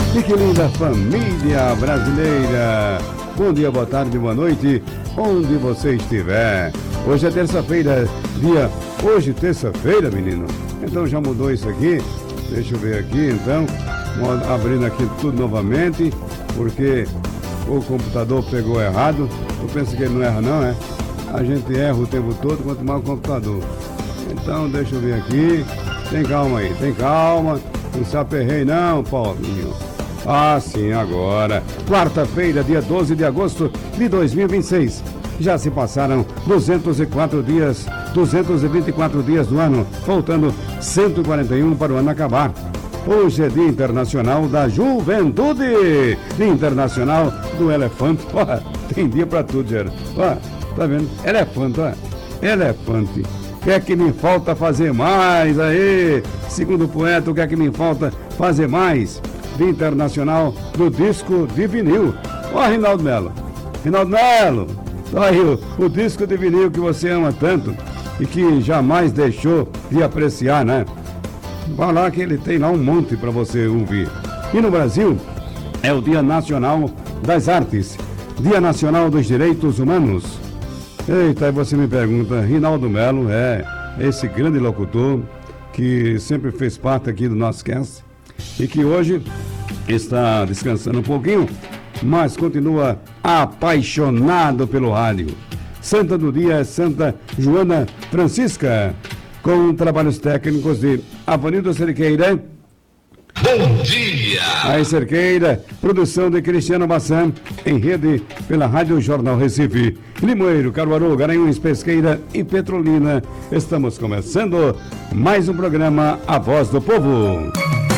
E que linda família brasileira! Bom dia, boa tarde, boa noite, onde você estiver. Hoje é terça-feira, Hoje, terça-feira, menino. Então já mudou isso aqui. Deixa eu ver aqui, então. Abrindo aqui tudo novamente, porque o computador pegou errado. Eu penso que ele não erra, não, é? A gente erra o tempo todo, quanto mais o computador. Então, deixa eu ver aqui. Tem calma aí, tem calma. Não se aperrei, não, Paulinho. Ah, sim, agora. Quarta-feira, dia 12 de agosto de 2026. Já se passaram 224 dias do ano, faltando 141 para o ano acabar. Hoje é Dia Internacional da Juventude, Dia Internacional do Elefante. Ó, tem dia para tudo, Geraldo. Ó, tá vendo? Elefante, ó. Elefante. O que é que me falta fazer mais aí? Segundo o poeta, o que é que me falta fazer mais? Dia Internacional do Disco de Vinil. Ó, Rinaldo Melo. Rinaldo Melo, tá aí o disco de vinil que você ama tanto e que jamais deixou de apreciar, né? Vai lá que ele tem lá um monte para você ouvir. E no Brasil é o Dia Nacional das Artes, Dia Nacional dos Direitos Humanos. Eita, aí você me pergunta, Rinaldo Melo é esse grande locutor que sempre fez parte aqui do nosso cast e que hoje está descansando um pouquinho, mas continua apaixonado pelo rádio. Santa do dia é Santa Joana Francisca, com trabalhos técnicos de Avanildo Cerqueira. Bom dia! A Cerqueira, produção de Cristiano Bassan, em rede pela Rádio Jornal Recife. Limoeiro, Caruaru, Garanhuns, Pesqueira e Petrolina. Estamos começando mais um programa A Voz do Povo.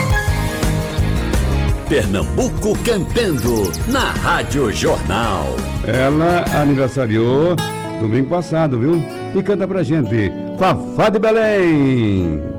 Pernambuco cantando na Rádio Jornal. Ela aniversariou domingo passado, viu? E canta pra gente, Fafá de Belém.